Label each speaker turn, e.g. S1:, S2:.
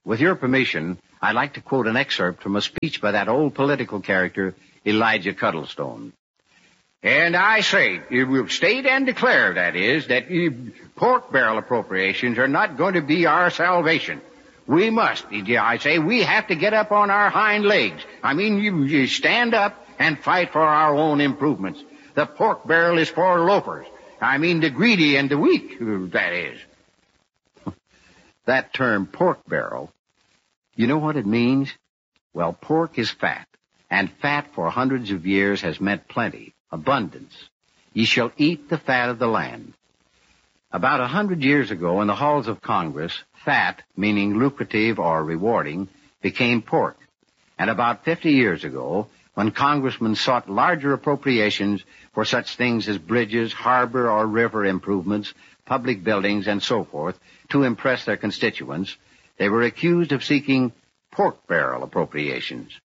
S1: With your permission, I'd like to quote an excerpt from a speech by that old political character, Elijah Cuddlestone. And I say, we'll state and declare, that is, that pork barrel appropriations are not going to be our salvation. We must, I say, we have to get up on our hind legs. I mean, you stand up and fight for our own improvements. The pork barrel is for loafers. I mean, the greedy and the weak, that is. That term, pork barrel, you know what it means? Well, pork is fat, and fat for hundreds of years has meant plenty, abundance. Ye shall eat the fat of the land. About 100 years ago, in the halls of Congress, fat, meaning lucrative or rewarding, became pork. And about 50 years ago, when congressmen sought larger appropriations for such things as bridges, harbor or river improvements, public buildings, and so forth, to impress their constituents, they were accused of seeking pork barrel appropriations.